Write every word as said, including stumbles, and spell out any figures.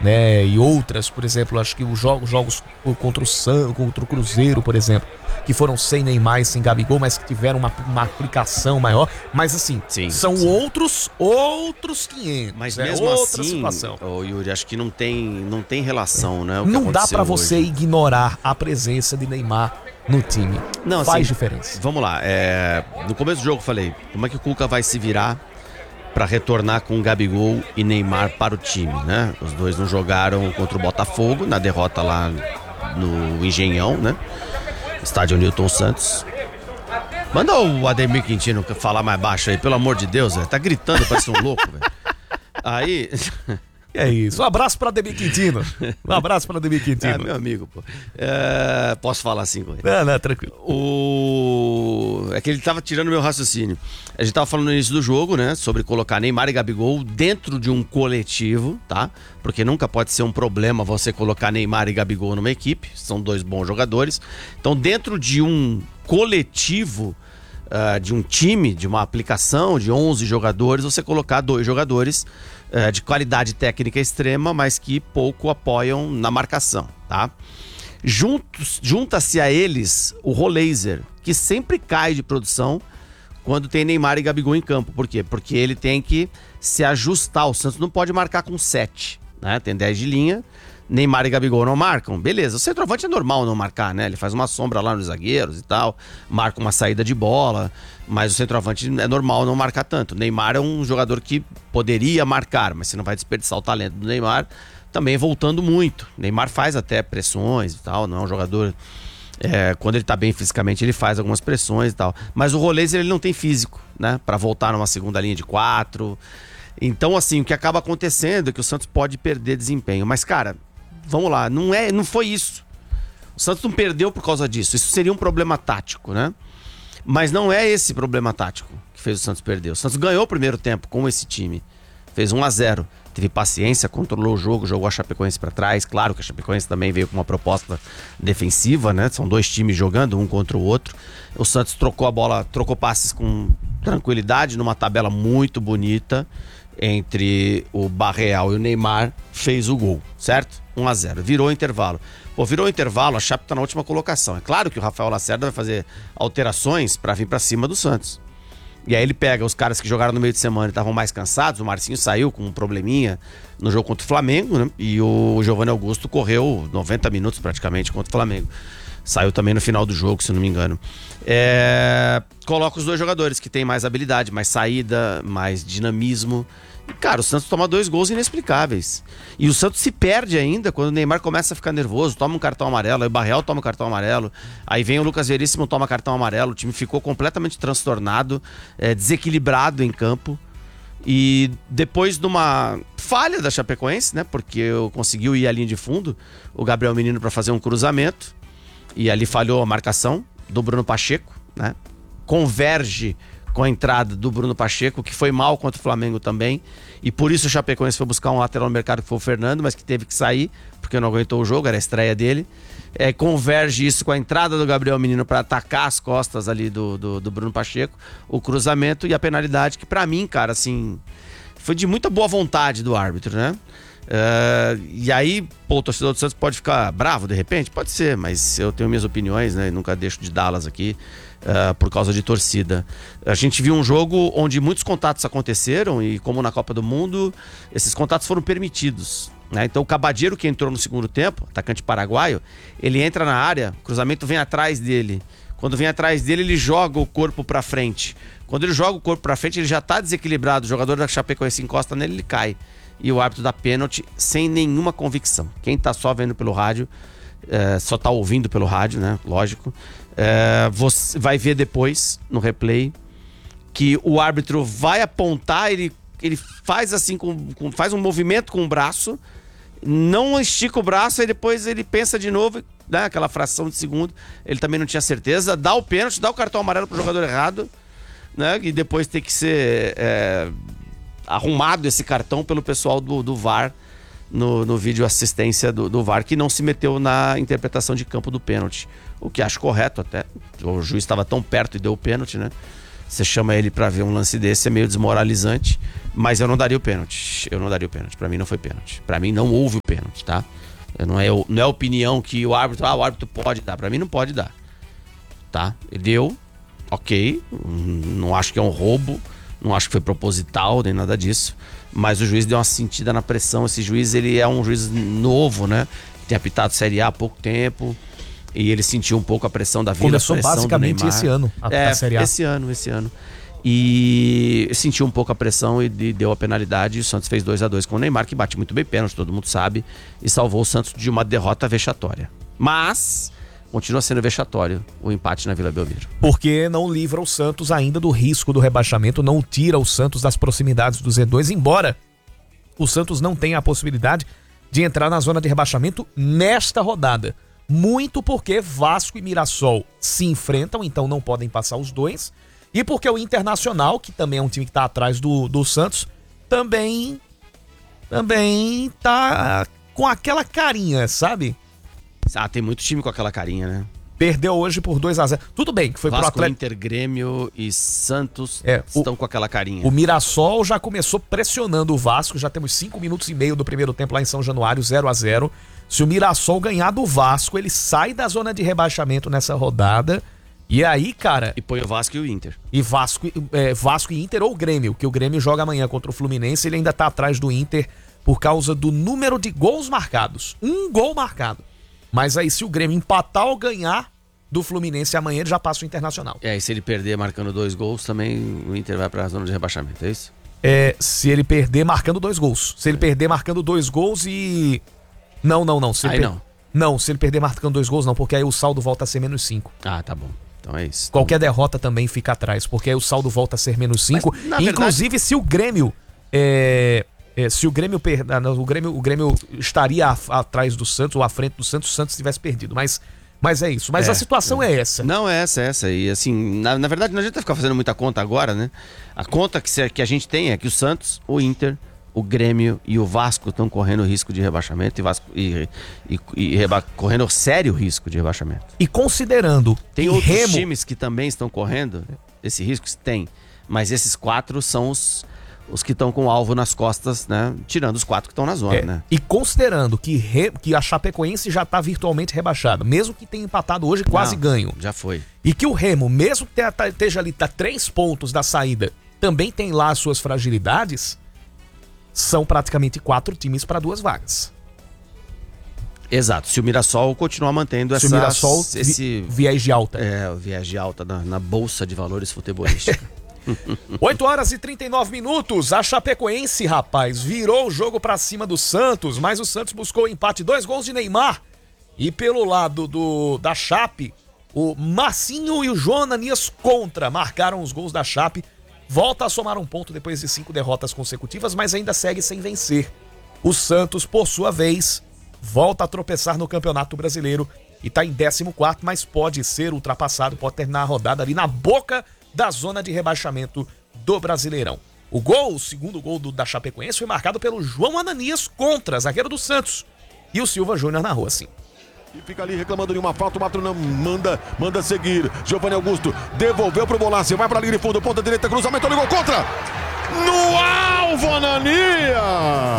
né? E outras, por exemplo, acho que os jogos, jogos contra o San, contra o Cruzeiro, por exemplo, que foram sem Neymar e sem Gabigol, mas que tiveram uma, uma aplicação maior. Mas assim, sim, são sim. outros, outros quinhentos. Mas né? mesmo outra assim, situação. oh, Yuri, acho que não tem, não tem relação, né? O que Não dá pra você hoje. ignorar a presença de Neymar no time. Não, Faz assim, diferença. Vamos lá, é, no começo do jogo eu falei, como é que o Cuca vai se virar para retornar com Gabigol e Neymar para o time, né? Os dois não jogaram contra o Botafogo na derrota lá no Engenhão, né? Estádio Newton Santos. Manda o Ademir Quintino falar mais baixo aí, pelo amor de Deus, velho. Tá gritando, parece um louco, velho. Aí... É isso. Um abraço para Ademir Quintino. Um abraço para Ademir Quintino. É, meu amigo, pô. É, posso falar assim com ele? Não, não, tranquilo. O... É que ele tava tirando meu raciocínio. A gente tava falando no início do jogo, né? Sobre colocar Neymar e Gabigol dentro de um coletivo, tá? Porque nunca pode ser um problema você colocar Neymar e Gabigol numa equipe. São dois bons jogadores. Então, dentro de um coletivo, uh, de um time, de uma aplicação de onze jogadores, você colocar dois jogadores uh, de qualidade técnica extrema, mas que pouco apoiam na marcação, tá? Juntos, junta-se a eles o Roleiser, que sempre cai de produção quando tem Neymar e Gabigol em campo. Por quê? Porque ele tem que se ajustar. O Santos não pode marcar com sete, né? Tem dez de linha, Neymar e Gabigol não marcam. Beleza, o centroavante é normal não marcar, né? Ele faz uma sombra lá nos zagueiros e tal, marca uma saída de bola, mas o centroavante é normal não marcar tanto. Neymar é um jogador que poderia marcar, mas você não vai desperdiçar o talento do Neymar, também voltando muito. Neymar faz até pressões e tal, não é um jogador... É, quando ele tá bem fisicamente, ele faz algumas pressões e tal. Mas o Roleiser, ele não tem físico, né? Pra voltar numa segunda linha de quatro. Então, assim, o que acaba acontecendo é que o Santos pode perder desempenho. Mas, cara, vamos lá, não, é, não foi isso. O Santos não perdeu por causa disso. Isso seria um problema tático, né? Mas não é esse problema tático que fez o Santos perder. O Santos ganhou o primeiro tempo com esse time. Fez um a zero. Teve paciência, controlou o jogo, jogou a Chapecoense para trás. Claro que a Chapecoense também veio com uma proposta defensiva, né? São dois times jogando, um contra o outro. O Santos trocou a bola, trocou passes com tranquilidade, numa tabela muito bonita entre o Barreal e o Neymar, fez o gol, certo? um a zero, virou o intervalo. Pô, virou o intervalo, a Chape tá na última colocação. É claro que o Rafael Lacerda vai fazer alterações para vir para cima do Santos. E aí ele pega os caras que jogaram no meio de semana e estavam mais cansados. O Marcinho saiu com um probleminha no jogo contra o Flamengo, né? E o Giovanni Augusto correu noventa minutos praticamente contra o Flamengo. Saiu também no final do jogo, se não me engano. É... Coloca os dois jogadores que têm mais habilidade, mais saída, mais dinamismo. E, cara, o Santos toma dois gols inexplicáveis. E o Santos se perde ainda quando o Neymar começa a ficar nervoso, toma um cartão amarelo, aí o Barreal toma um cartão amarelo, aí vem o Lucas Veríssimo, toma cartão amarelo. O time ficou completamente transtornado, é, desequilibrado em campo. E depois de uma falha da Chapecoense, né? Porque eu conseguiu ir à linha de fundo, o Gabriel Menino, para fazer um cruzamento, e ali falhou a marcação do Bruno Pacheco, né? Converge com a entrada do Bruno Pacheco, que foi mal contra o Flamengo também, e por isso o Chapecoense foi buscar um lateral no mercado, que foi o Fernando, mas que teve que sair, porque não aguentou o jogo, era a estreia dele. É, converge isso com a entrada do Gabriel Menino para atacar as costas ali do, do, do Bruno Pacheco, o cruzamento e a penalidade, que pra mim, cara, assim, foi de muita boa vontade do árbitro, né? Uh, e aí, pô, o torcedor do Santos pode ficar bravo de repente? Pode ser, mas eu tenho minhas opiniões, né? E nunca deixo de dá-las aqui uh, por causa de torcida. A gente viu um jogo onde muitos contatos aconteceram e, como na Copa do Mundo, esses contatos foram permitidos, né? Então o Cabadeiro, que entrou no segundo tempo, atacante paraguaio, ele entra na área, o cruzamento vem atrás dele. Quando vem atrás dele, ele joga o corpo pra frente. Quando ele joga o corpo pra frente, ele já tá desequilibrado. O jogador da Chapecoense encosta nele, ele cai. E o árbitro dá pênalti sem nenhuma convicção. Quem tá só vendo pelo rádio, é, só tá ouvindo pelo rádio, né? Lógico. É, você vai ver depois, no replay, que o árbitro vai apontar, ele, ele faz assim, com, com, faz um movimento com o braço, não estica o braço, e depois ele pensa de novo, né? Aquela fração de segundo, ele também não tinha certeza, dá o pênalti, dá o cartão amarelo pro jogador errado, né? E depois tem que ser... É, arrumado esse cartão pelo pessoal do, do V A R no, no vídeo assistência do, do V A R, que não se meteu na interpretação de campo do pênalti, o que acho correto até. O juiz estava tão perto e deu o pênalti, né? Você chama ele pra ver um lance desse, é meio desmoralizante. Mas eu não daria o pênalti. Eu não daria o pênalti. Pra mim não foi pênalti. Pra mim não houve o pênalti, tá? Eu não, é, não é opinião que o árbitro... Ah, o árbitro pode dar. Pra mim não pode dar. Tá? Ele deu. Ok. Não acho que é um roubo. Não acho que foi proposital, nem nada disso. Mas o juiz deu uma sentida na pressão. Esse juiz, ele é um juiz novo, né? Tem apitado Série A há pouco tempo. E ele sentiu um pouco a pressão da vida. Começou a pressão basicamente do Neymar. esse ano, a, é, a Série A. esse ano, esse ano. E sentiu um pouco a pressão e deu a penalidade. E o Santos fez dois a dois com o Neymar, que bate muito bem pênalti, todo mundo sabe. E salvou o Santos de uma derrota vexatória. Mas continua sendo vexatório o empate na Vila Belmiro. Porque não livra o Santos ainda do risco do rebaixamento, não tira o Santos das proximidades do Z dois, embora o Santos não tenha a possibilidade de entrar na zona de rebaixamento nesta rodada. Muito porque Vasco e Mirassol se enfrentam, então não podem passar os dois. E porque o Internacional, que também é um time que está atrás do, do Santos, também, também tá com aquela carinha, sabe? Ah, tem muito time com aquela carinha, né? Perdeu hoje por dois a zero. Tudo bem que foi Vasco, pro Atlético. Inter, Grêmio e Santos é, estão o, com aquela carinha. O Mirassol já começou pressionando o Vasco. Já temos cinco minutos e meio do primeiro tempo lá em São Januário, zero a zero. Se o Mirassol ganhar do Vasco, ele sai da zona de rebaixamento nessa rodada. E aí, cara... E põe o Vasco e o Inter. E Vasco, é, Vasco e Inter ou o Grêmio, que o Grêmio joga amanhã contra o Fluminense. Ele ainda tá atrás do Inter por causa do número de gols marcados. Um gol marcado. Mas aí, se o Grêmio empatar ou ganhar do Fluminense amanhã, ele já passa o Internacional. É, e se ele perder marcando dois gols, também o Inter vai pra zona de rebaixamento, é isso? É, se ele perder marcando dois gols. Se ele é. perder marcando dois gols e... Não, não, não. Se aí per... não. Não, se ele perder marcando dois gols, não, porque aí o saldo volta a ser menos cinco. Ah, tá bom. Então é isso. Qualquer derrota também fica atrás, porque aí o saldo volta a ser menos cinco. Mas, inclusive, verdade... se o Grêmio... É... É, se o Grêmio, per... o Grêmio o Grêmio estaria a... atrás do Santos ou à frente do Santos, o Santos tivesse perdido. Mas, mas é isso. Mas é, a situação é. é essa. Não, é essa, é essa. E assim, na, na verdade, não adianta ficar fazendo muita conta agora, né? A conta que, se... que a gente tem é que o Santos, o Inter, o Grêmio e o Vasco estão correndo risco de rebaixamento e, Vasco... e, e, e reba... correndo sério risco de rebaixamento. E considerando... Tem outros Remo... times que também estão correndo esse risco? Tem. Mas esses quatro são os... os que estão com o alvo nas costas, né? Tirando os quatro que estão na zona, é, né? E considerando que, re... que a Chapecoense já está virtualmente rebaixada, mesmo que tenha empatado hoje, quase Não, ganho. Já foi. E que o Remo, mesmo que esteja ali, tá três pontos da saída, também tem lá as suas fragilidades, são praticamente quatro times para duas vagas. Exato. Se o Mirassol continuar mantendo essa, Se o Mirassol esse vi... viés de alta. É, o viés de alta na, na bolsa de valores futebolística. oito horas e trinta e nove minutos. A Chapecoense, rapaz, virou o jogo pra cima do Santos, mas o Santos buscou o empate, dois gols de Neymar. E pelo lado do da Chape, o Marcinho e o João Ananias contra marcaram os gols da Chape. Volta a somar um ponto depois de cinco derrotas consecutivas, mas ainda segue sem vencer. O Santos, por sua vez, volta a tropeçar no Campeonato Brasileiro e tá em décimo quarto, mas pode ser ultrapassado, pode terminar a rodada ali na boca da zona de rebaixamento do Brasileirão. O gol, o segundo gol do, da Chapecoense, foi marcado pelo João Ananias contra, zagueiro do Santos. E o Silva Júnior narrou assim. E fica ali reclamando de uma falta, o Matrunão manda, manda seguir. Giovanni Augusto devolveu pro Bolassi, vai pra linha de fundo, ponta direita, cruzamento, ligou contra! No alvo, Ananias!